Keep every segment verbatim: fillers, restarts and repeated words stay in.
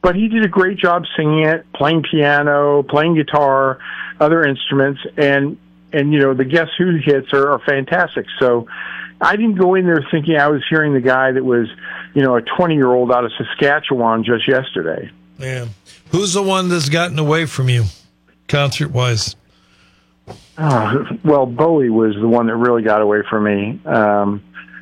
but he did a great job singing it, playing piano, playing guitar, other instruments, and and you know the Guess Who hits are, are fantastic. So I didn't go in there thinking I was hearing the guy that was, you know, a twenty-year-old out of Saskatchewan just yesterday. Yeah. Who's the one that's gotten away from you, concert-wise? Oh, well, Bowie was the one that really got away from me. Um,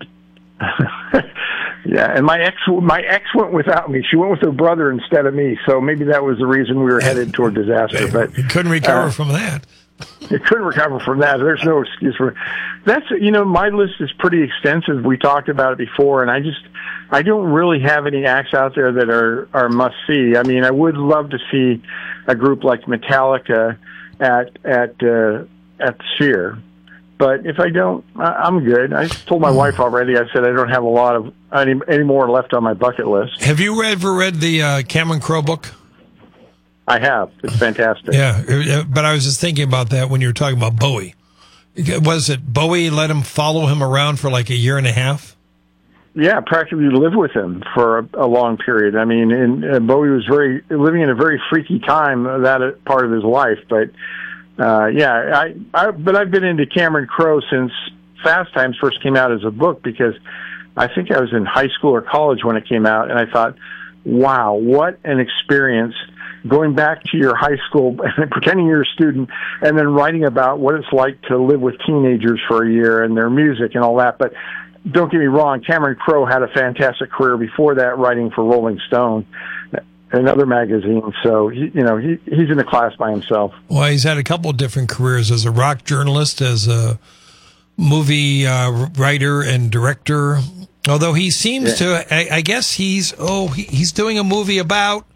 yeah, and my ex, my ex went without me. She went with her brother instead of me, so maybe that was the reason we were headed toward disaster. But you couldn't recover uh, from that. You couldn't recover from that. There's no excuse for it. That's, you know, my list is pretty extensive. We talked about it before, and I just, I don't really have any acts out there that are, are must see. I mean, I would love to see a group like Metallica at, at, uh, at the Sphere. But if I don't, I'm good. I told my wife already, I said I don't have a lot of, any, any more left on my bucket list. Have you ever read the uh, Cameron Crowe book? I have. It's fantastic. Yeah, but I was just thinking about that when you were talking about Bowie. Was it Bowie let him follow him around for like a year and a half? Yeah, practically lived with him for a, a long period. I mean, and, uh, Bowie was very living in a very freaky time, that part of his life. But uh, yeah, I, I but I've been into Cameron Crowe since Fast Times first came out as a book, because I think I was in high school or college when it came out, and I thought, wow, what an experience. Going back to your high school, pretending you're a student, and then writing about what it's like to live with teenagers for a year and their music and all that. But don't get me wrong, Cameron Crowe had a fantastic career before that, writing for Rolling Stone and other magazines. So, he, you know, he, he's in a class by himself. Well, he's had a couple of different careers as a rock journalist, as a movie uh, writer and director. Although he seems yeah. to, I, I guess he's, oh, he, he's doing a movie about,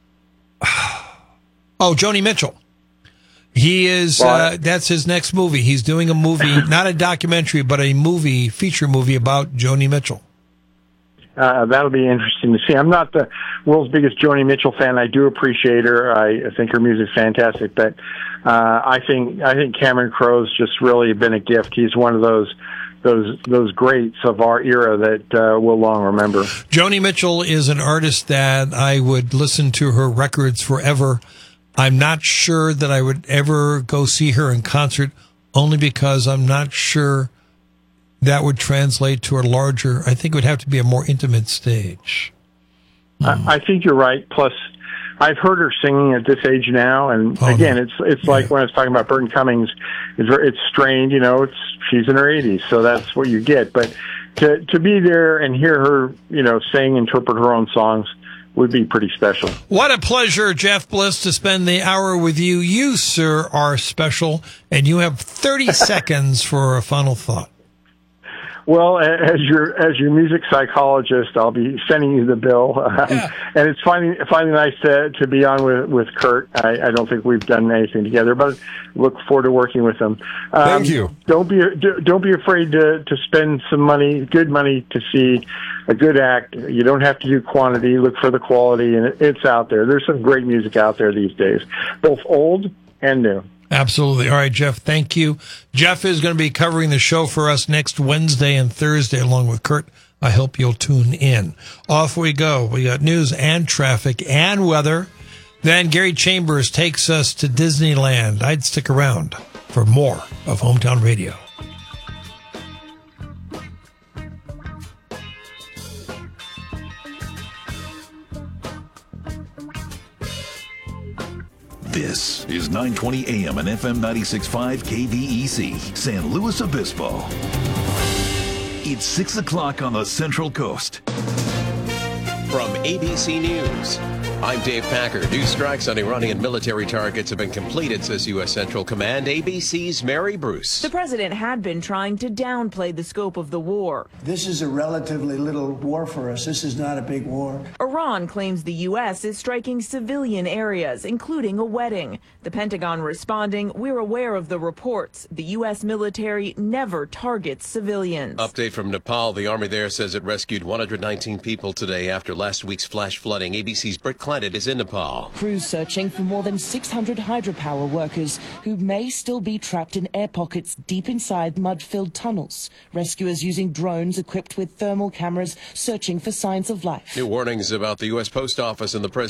oh, Joni Mitchell. He is, uh, that's his next movie. He's doing a movie, not a documentary, but a movie, feature movie about Joni Mitchell. Uh, that'll be interesting to see. I'm not the world's biggest Joni Mitchell fan. I do appreciate her. I think her music's fantastic, but uh, I think I think Cameron Crowe's just really been a gift. He's one of those those those greats of our era that uh, we'll long remember. Joni Mitchell is an artist that I would listen to her records forever. I'm not sure that I would ever go see her in concert, only because I'm not sure that would translate to a larger, I think it would have to be a more intimate stage. Mm. I, I think you're right. Plus, I've heard her singing at this age now, and oh, again, no. it's it's like yeah. when I was talking about Burton Cummings, it's it's strained. You know, it's she's in her eighties, so that's what you get. But to to be there and hear her, you know, sing, interpret her own songs, would be pretty special. What a pleasure, Jeff Bliss, to spend the hour with you. You, sir, are special, and you have thirty seconds for a final thought. Well, as your as your music psychologist, I'll be sending you the bill, um, yeah. and it's finally finally nice to to be on with with Kurt. I, I don't think we've done anything together, but look forward to working with him. Um, Thank you. Don't be don't be afraid to to spend some money, good money, to see a good act. You don't have to do quantity. Look for the quality, and it's out there. There's some great music out there these days, both old and new. Absolutely. All right, Jeff, thank you. Jeff is going to be covering the show for us next Wednesday and Thursday along with Kurt. I hope you'll tune in. Off we go. We got news and traffic and weather. Then Gary Chambers takes us to Disneyland. I'd stick around for more of Hometown Radio. This is nine twenty A M and F M ninety-six point five K V E C, San Luis Obispo. It's six o'clock on the Central Coast. From A B C News, I'm Dave Packer. New strikes on Iranian military targets have been completed, says U S Central Command. A B C's Mary Bruce. The president had been trying to downplay the scope of the war. This is a relatively little war for us. This is not a big war. Iran claims the U S is striking civilian areas, including a wedding. The Pentagon responding, we're aware of the reports. The U S military never targets civilians. Update from Nepal. The army there says it rescued one hundred nineteen people today after last week's flash flooding. A B C's Britt Clannett is in Nepal. Crews searching for more than six hundred hydropower workers who may still be trapped in air pockets deep inside mud-filled tunnels. Rescuers using drones equipped with thermal cameras searching for signs of life. New warnings about the U S Post Office and the President